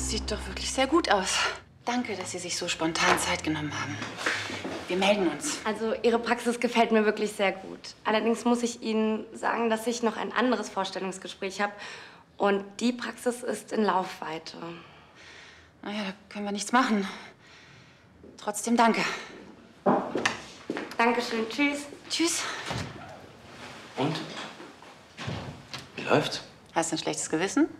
Das sieht doch wirklich sehr gut aus. Danke, dass Sie sich so spontan Zeit genommen haben. Wir melden uns. Also Ihre Praxis gefällt mir wirklich sehr gut. Allerdings muss ich Ihnen sagen, dass ich noch ein anderes Vorstellungsgespräch habe. Und die Praxis ist in Laufweite. Naja, da können wir nichts machen. Trotzdem danke. Dankeschön. Tschüss. Tschüss. Und? Wie läuft's? Hast du ein schlechtes Gewissen?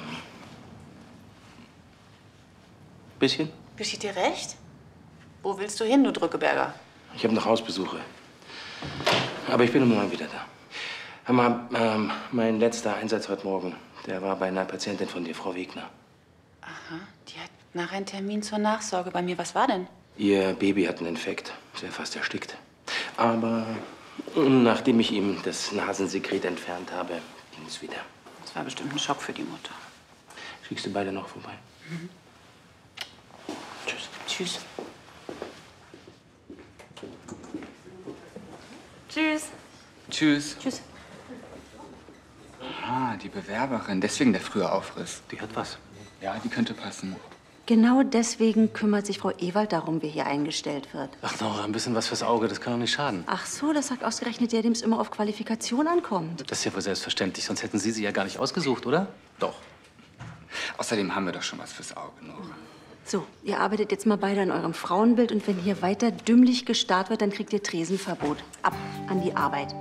Bisschen. Geschieht dir recht? Wo willst du hin, du Drückeberger? Ich habe noch Hausbesuche. Aber ich bin um 9 wieder da. Hör mal, mein letzter Einsatz heute Morgen, der war bei einer Patientin von dir, Frau Wegner. Aha, die hat nachher einen Termin zur Nachsorge bei mir. Was war denn? Ihr Baby hat einen Infekt. Sie ist fast erstickt. Aber nachdem ich ihm das Nasensekret entfernt habe, ging es wieder. Das war bestimmt ein Schock für die Mutter. Schickst du beide noch vorbei? Mhm. Tschüss. Tschüss. Tschüss. Tschüss. Tschüss. Ah, die Bewerberin. Deswegen der frühe Aufriss. Die hat was. Ja, die könnte passen. Genau deswegen kümmert sich Frau Ewald darum, wer hier eingestellt wird. Ach, Nora, ein bisschen was fürs Auge, das kann doch nicht schaden. Ach so, das sagt ausgerechnet der, dem es immer auf Qualifikation ankommt. Das ist ja wohl selbstverständlich, sonst hätten Sie sie ja gar nicht ausgesucht, oder? Doch. Außerdem haben wir doch schon was fürs Auge, Nora. So, ihr arbeitet jetzt mal beide an eurem Frauenbild und wenn hier weiter dümmlich gestarrt wird, dann kriegt ihr Tresenverbot. Ab an die Arbeit.